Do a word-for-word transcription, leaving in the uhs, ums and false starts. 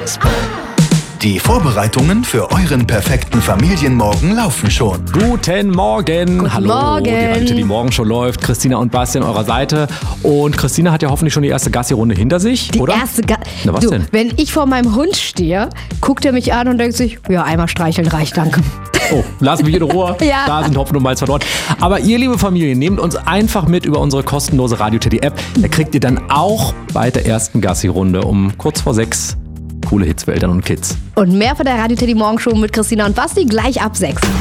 Podcast. Die Vorbereitungen für euren perfekten Familienmorgen laufen schon. Guten Morgen. Guten Hallo. Morgen. Die Radio Teddy Morgenshow läuft. Christina und Basti an eurer Seite. Und Christina hat ja hoffentlich schon die erste Gassi-Runde hinter sich, Die oder? erste Ga- Na, was du, denn? Wenn ich vor meinem Hund stehe, guckt er mich an und denkt sich, ja, einmal streicheln reicht, danke. Oh, lass mich in Ruhe. Ja. Da sind Hopfen und Malz verloren. Aber ihr, liebe Familie, nehmt uns einfach mit über unsere kostenlose Radio Teddy App. Da kriegt ihr dann auch bei der ersten Gassi-Runde um kurz vor sechs coole Hits für Eltern und Kids. Und mehr von der Radio Teddy Morgenshow mit Christina und Basti gleich ab sechs.